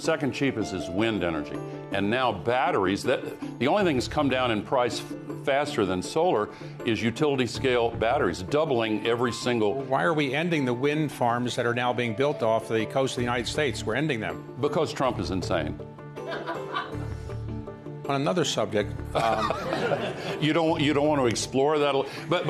Second cheapest is wind energy. And now batteries, the only thing that's come down in price faster than solar is utility scale batteries, doubling every single. Why are we ending the wind farms that are now being built off the coast of the United States? We're ending them. Because Trump is insane. On another subject, you don't want to explore that, but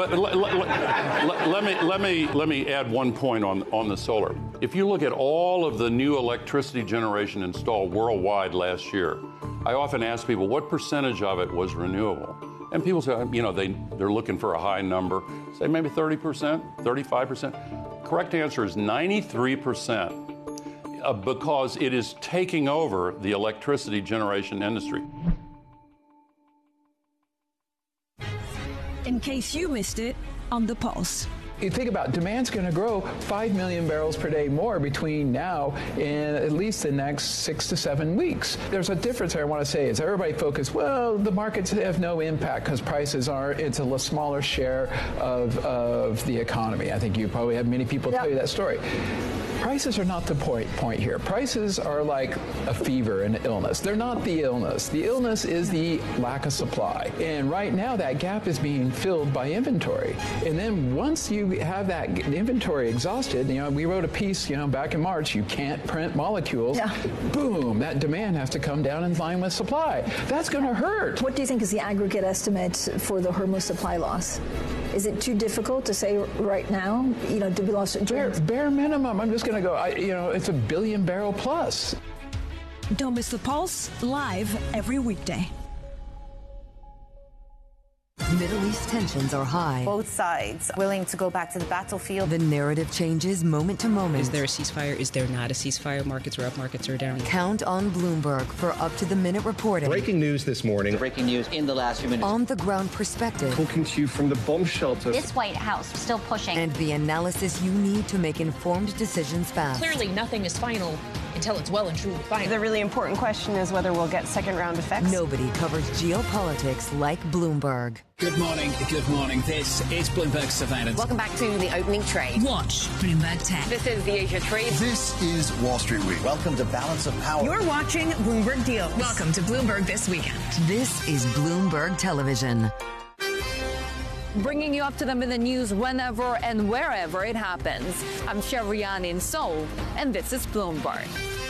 let me add one point on the solar. If you look at all of the new electricity generation installed worldwide last year, I often ask people what percentage of it was renewable, and people say, they're looking for a high number. Say maybe 30%, 35%. Correct answer is 93%. Because it is taking over the electricity generation industry. In case you missed it, on The Pulse. You think about demand's going to grow 5 million barrels per day more between now and at least the next 6 to 7 weeks. There's a difference I want to say is everybody focused, well, the markets have no impact because prices it's a smaller share of the economy. I think you probably have many people tell you that story. Prices are not the point here. Prices are like a fever, an illness. They're not the illness. The illness is the lack of supply. And right now that gap is being filled by inventory. And then once you have that inventory exhausted, we wrote a piece, back in March, you can't print molecules. Yeah. Boom, that demand has to come down in line with supply. That's going to hurt. What do you think is the aggregate estimate for the Hormuz supply loss? Is it too difficult to say right now? Did we lose bare minimum? I'm just going to go. It's a billion barrel plus. Don't miss The Pulse, live every weekday. Middle East tensions are high. Both sides willing to go back to the battlefield. The narrative changes moment to moment. Is there a ceasefire? Is there not a ceasefire? Markets are up, markets are down. Count on Bloomberg for up-to-the-minute reporting. Breaking news this morning. Breaking news in the last few minutes. On-the-ground perspective. Talking to you from the bomb shelter. This White House still pushing. And the analysis you need to make informed decisions fast. Clearly, nothing is final until it's well and truly final. The really important question is whether we'll get second-round effects. Nobody covers geopolitics like Bloomberg. Good morning. Good morning. This is Bloomberg Surveillance. Welcome back to the opening trade. Watch Bloomberg Tech. This is the Asia Trade. This is Wall Street Week. Welcome to Balance of Power. You're watching Bloomberg Deals. Welcome to Bloomberg This Weekend. This is Bloomberg Television. Bringing you up to them in the news whenever and wherever it happens. I'm Sherian in Seoul, and this is Bloomberg.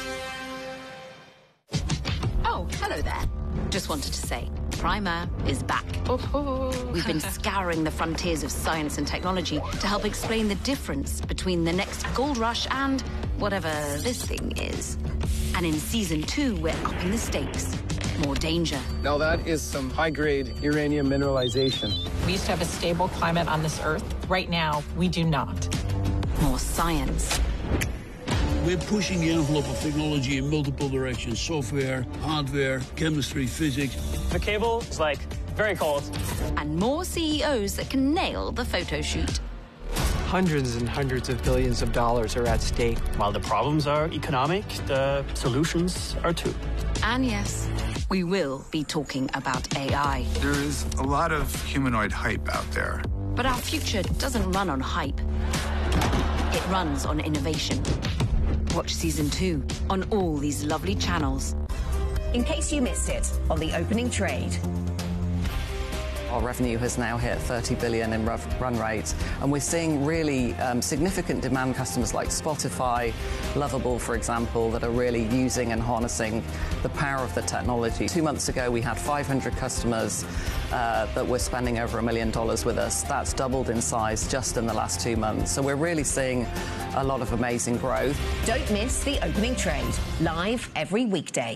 Oh, hello there. Just wanted to say, Primer is back. We've been scouring the frontiers of science and technology to help explain the difference between the next gold rush and whatever this thing is. And in season 2, we're upping the stakes. More danger. Now that is some high-grade uranium mineralization. We used to have a stable climate on this Earth. Right now, we do not. More science. We're pushing the envelope of technology in multiple directions. Software, hardware, chemistry, physics. The cable is very cold. And more CEOs that can nail the photo shoot. Hundreds and hundreds of billions of dollars are at stake. While the problems are economic, the solutions are too. And yes, we will be talking about AI. There is a lot of humanoid hype out there. But our future doesn't run on hype. It runs on innovation. Watch season 2 on all these lovely channels. In case you missed it, on the opening trade. Our revenue has now hit 30 billion in run rate, and we're seeing really significant demand customers like Spotify, Lovable, for example, that are really using and harnessing the power of the technology. 2 months ago, we had 500 customers that were spending over $1 million with us. That's doubled in size just in the last 2 months. So we're really seeing a lot of amazing growth. Don't miss the opening trade, live every weekday.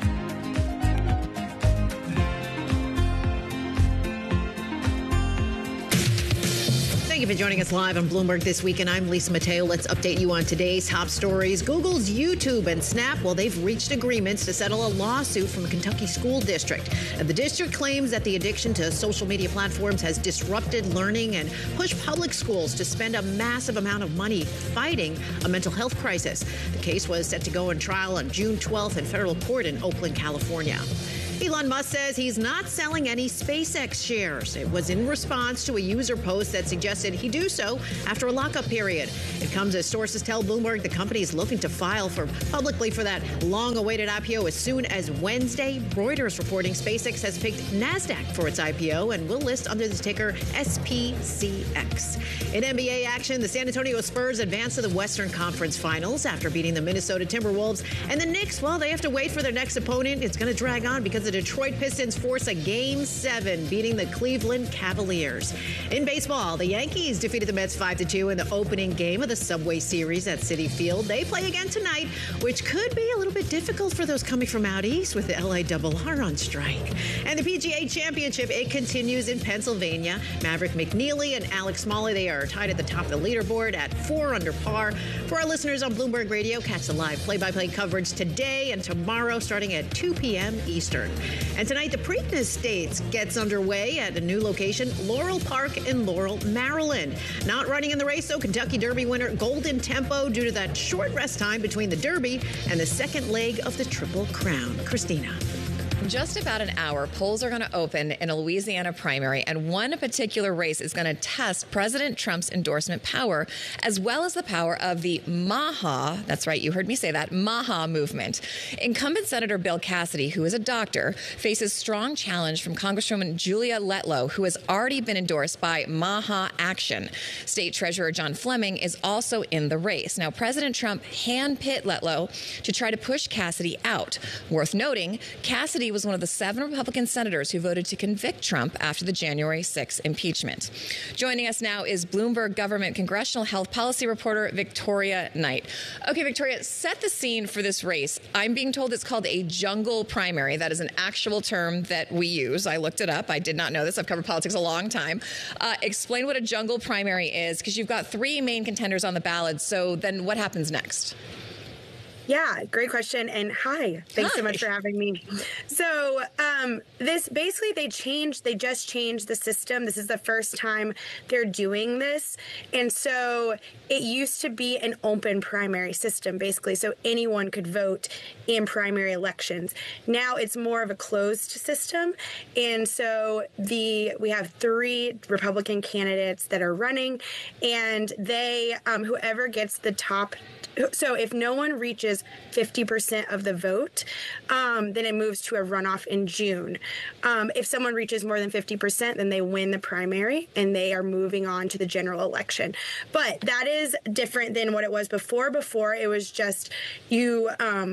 Thank you for joining us live on Bloomberg This Week, and I'm Lisa Mateo. Let's update you on today's top stories. Google's YouTube and Snap, well, they've reached agreements to settle a lawsuit from a Kentucky school district. And the district claims that the addiction to social media platforms has disrupted learning and pushed public schools to spend a massive amount of money fighting a mental health crisis. The case was set to go on trial on June 12th in federal court in Oakland, California. Elon Musk says he's not selling any SpaceX shares. It was in response to a user post that suggested he do so after a lockup period. It comes as sources tell Bloomberg the company is looking to file publicly for that long-awaited IPO as soon as Wednesday. Reuters reporting SpaceX has picked NASDAQ for its IPO and will list under the ticker SPCX. In NBA action, the San Antonio Spurs advance to the Western Conference Finals after beating the Minnesota Timberwolves. And the Knicks, well, they have to wait for their next opponent. It's going to drag on because the Detroit Pistons force a Game 7, beating the Cleveland Cavaliers. In baseball, the Yankees defeated the Mets 5-2 in the opening game of the Subway Series at Citi Field. They play again tonight, which could be a little bit difficult for those coming from out east with the LIRR on strike. And the PGA Championship, it continues in Pennsylvania. Maverick McNeely and Alex Smalley, they are tied at the top of the leaderboard at 4 under par. For our listeners on Bloomberg Radio, catch the live play-by-play coverage today and tomorrow starting at 2 p.m. Eastern. And tonight, the Preakness Stakes gets underway at a new location, Laurel Park in Laurel, Maryland. Not running in the race, though, Kentucky Derby winner Golden Tempo due to that short rest time between the Derby and the second leg of the Triple Crown. Christina. In just about an hour, polls are going to open in a Louisiana primary, and one particular race is going to test President Trump's endorsement power, as well as the power of the MAHA, that's right, you heard me say that, MAHA movement. Incumbent Senator Bill Cassidy, who is a doctor, faces strong challenge from Congresswoman Julia Letlow, who has already been endorsed by MAHA Action. State Treasurer John Fleming is also in the race. Now, President Trump handpicked Letlow to try to push Cassidy out. Worth noting, Cassidy was one of the 7 Republican senators who voted to convict Trump after the January 6th impeachment. Joining us now is Bloomberg government congressional health policy reporter Victoria Knight. Okay, Victoria, set the scene for this race. I'm being told it's called a jungle primary. That is an actual term that we use. I looked it up. I did not know this. I've covered politics a long time. Explain what a jungle primary is, because you've got 3 main contenders on the ballot. So then what happens next? Yeah, great question. And hi, thanks so much for having me. So this basically they just changed the system. This is the first time they're doing this. And so it used to be an open primary system, basically. So anyone could vote in primary elections. Now it's more of a closed system. And so we have 3 Republican candidates that are running, and they, whoever gets the top. So if no one reaches 50% of the vote, then it moves to a runoff in June. If someone reaches more than 50%, then they win the primary and they are moving on to the general election. But that is different than what it was before. Before, it was just you...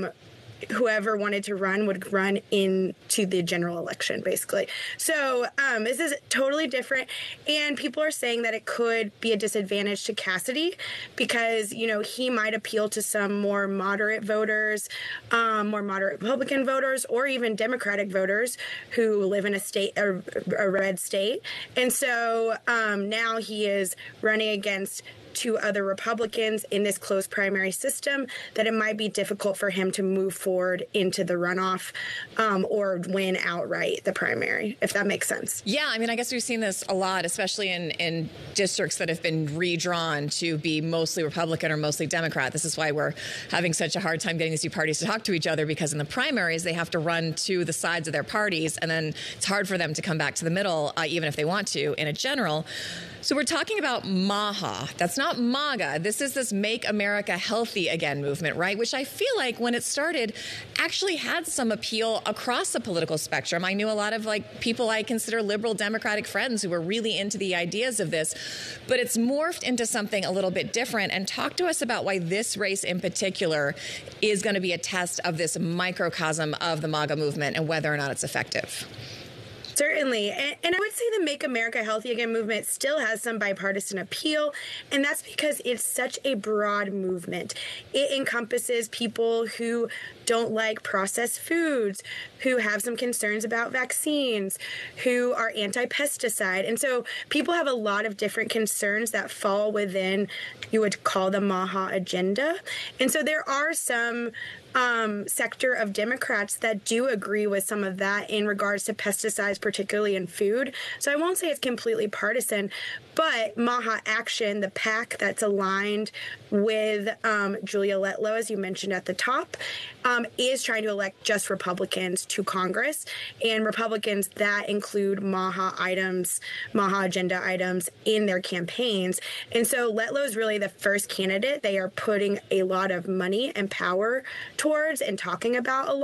whoever wanted to run would run into the general election, basically. So this is totally different. And people are saying that it could be a disadvantage to Cassidy because, he might appeal to some more moderate voters, more moderate Republican voters, or even Democratic voters who live in a red state. And so now he is running against 2 other Republicans in this closed primary system, that it might be difficult for him to move forward into the runoff or win outright the primary, if that makes sense. Yeah, I guess we've seen this a lot, especially in districts that have been redrawn to be mostly Republican or mostly Democrat. This is why we're having such a hard time getting these 2 parties to talk to each other, because in the primaries, they have to run to the sides of their parties, and then it's hard for them to come back to the middle, even if they want to, in a general. So we're talking about MAHA. That's not MAGA. This is this Make America Healthy Again movement, right? Which I feel like when it started actually had some appeal across the political spectrum. I knew a lot of people I consider liberal Democratic friends who were really into the ideas of this, but it's morphed into something a little bit different. And talk to us about why this race in particular is going to be a test of this microcosm of the MAGA movement and whether or not it's effective. Certainly. And I would say the Make America Healthy Again movement still has some bipartisan appeal, and that's because it's such a broad movement. It encompasses people who don't like processed foods, who have some concerns about vaccines, who are anti-pesticide. And so people have a lot of different concerns that fall within, you would call the MAHA agenda. And so there are some sector of Democrats that do agree with some of that in regards to pesticides, particularly in food. So I won't say it's completely partisan, but Maha Action, the PAC that's aligned with Julia Letlow, as you mentioned at the top, is trying to elect just Republicans to Congress, and Republicans that include Maha agenda items in their campaigns. And so Letlow is really the first candidate they are putting a lot of money and power towards and talking about a lot.